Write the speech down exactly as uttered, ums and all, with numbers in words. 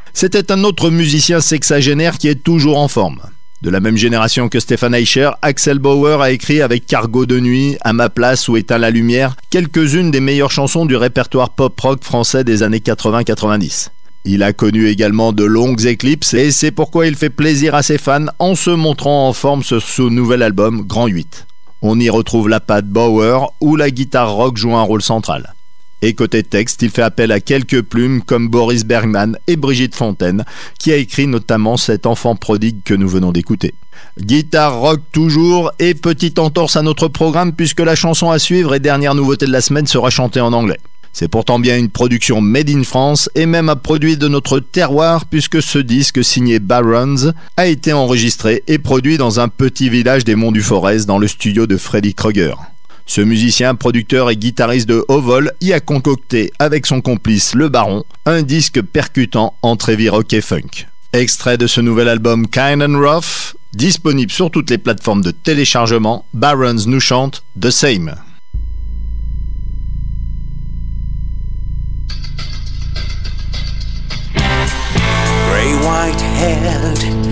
C'était un autre musicien sexagénaire qui est toujours en forme. De la même génération que Stefan Eicher, Axel Bauer a écrit avec Cargo de nuit, À ma place ou Éteins la lumière, quelques-unes des meilleures chansons du répertoire pop-rock français des années quatre-vingts quatre-vingt-dix. Il a connu également de longues éclipses et c'est pourquoi il fait plaisir à ses fans en se montrant en forme sur ce nouvel album Grand huit. On y retrouve la patte Bauer où la guitare rock joue un rôle central. Et côté texte, il fait appel à quelques plumes comme Boris Bergman et Brigitte Fontaine, qui a écrit notamment cet enfant prodigue que nous venons d'écouter. Guitare rock toujours, et petite entorse à notre programme puisque la chanson à suivre et dernière nouveauté de la semaine sera chantée en anglais. C'est pourtant bien une production made in France et même un produit de notre terroir puisque ce disque signé Barons a été enregistré et produit dans un petit village des Monts du Forez dans le studio de Freddy Krueger. Ce musicien, producteur et guitariste de haut vol y a concocté avec son complice Le Baron un disque percutant entre heavy rock et funk. Extrait de ce nouvel album Kind and Rough, disponible sur toutes les plateformes de téléchargement, Barons nous chante The Same. Gray white haired